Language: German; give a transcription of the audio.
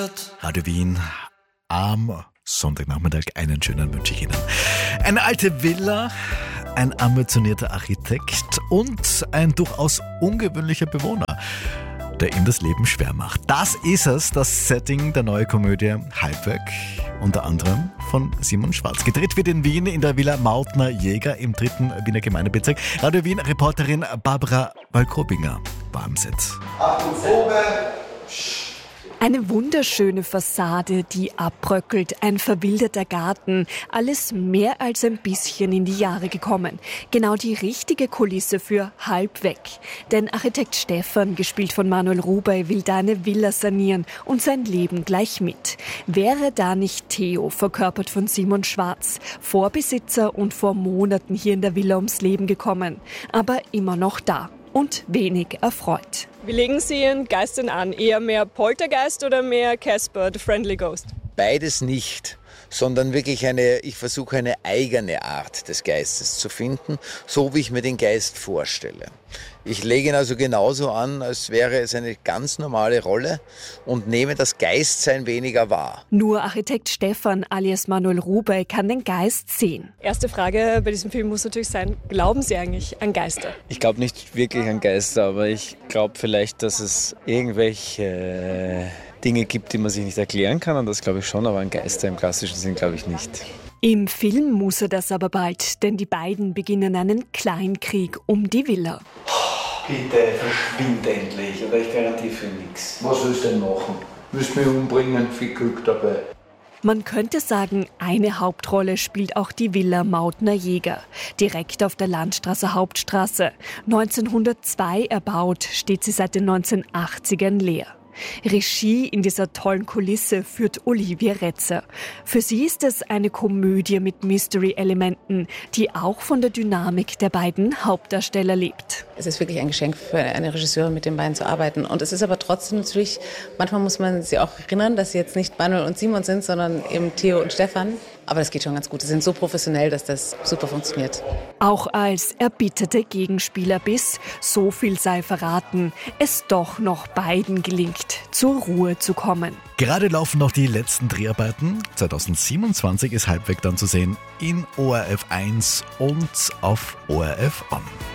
Radio Wien am Sonntagnachmittag, einen schönen wünsche ich Ihnen. Eine alte Villa, ein ambitionierter Architekt und ein durchaus ungewöhnlicher Bewohner, der ihm das Leben schwer macht. Das ist es, das Setting der neuen Komödie Halbweg, unter anderem von Simon Schwarz. Gedreht wird in Wien in der Villa Mautner-Jäger im 3. Wiener Gemeindebezirk. Radio Wien Reporterin Barbara Walkobinger war am Set. Achtung, Probe! Eine wunderschöne Fassade, die abbröckelt, ein verwilderter Garten, alles mehr als ein bisschen in die Jahre gekommen. Genau die richtige Kulisse für Halbweg. Denn Architekt Stefan, gespielt von Manuel Rubey, will da eine Villa sanieren und sein Leben gleich mit. Wäre da nicht Theo, verkörpert von Simon Schwarz, Vorbesitzer und vor Monaten hier in der Villa ums Leben gekommen, aber immer noch da und wenig erfreut. Wie legen Sie Ihren Geist denn an? Eher mehr Poltergeist oder mehr Casper, the Friendly Ghost? Beides nicht, sondern wirklich ich versuche eine eigene Art des Geistes zu finden, so wie ich mir den Geist vorstelle. Ich lege ihn also genauso an, als wäre es eine ganz normale Rolle und nehme das Geistsein weniger wahr. Nur Architekt Stefan alias Manuel Rubey kann den Geist sehen. Erste Frage bei diesem Film muss natürlich sein, glauben Sie eigentlich an Geister? Ich glaube nicht wirklich an Geister, aber ich glaube vielleicht, dass es irgendwelche Dinge gibt, die man sich nicht erklären kann. Und das glaube ich schon, aber an Geister im klassischen Sinn glaube ich nicht. Im Film muss er das aber bald, denn die beiden beginnen einen Kleinkrieg um die Villa. Bitte verschwind endlich, oder ich garantiere für nichts. Was willst du denn machen? Willst du mich umbringen? Viel Glück dabei. Man könnte sagen, eine Hauptrolle spielt auch die Villa Mautner-Jäger. Direkt auf der Landstraße Hauptstraße. 1902 erbaut, steht sie seit den 1980ern leer. Regie in dieser tollen Kulisse führt Olivia Retzer. Für sie ist es eine Komödie mit Mystery-Elementen, die auch von der Dynamik der beiden Hauptdarsteller lebt. Es ist wirklich ein Geschenk für eine Regisseurin, mit den beiden zu arbeiten. Und es ist aber trotzdem natürlich, manchmal muss man sie auch erinnern, dass sie jetzt nicht Manuel und Simon sind, sondern eben Theo und Stefan. Aber das geht schon ganz gut. Sie sind so professionell, dass das super funktioniert. Auch als erbitterte Gegenspieler, bis, so viel sei verraten, es doch noch beiden gelingt, zur Ruhe zu kommen. Gerade laufen noch die letzten Dreharbeiten. 2027 ist Halbweg dann zu sehen in ORF 1 und auf ORF On.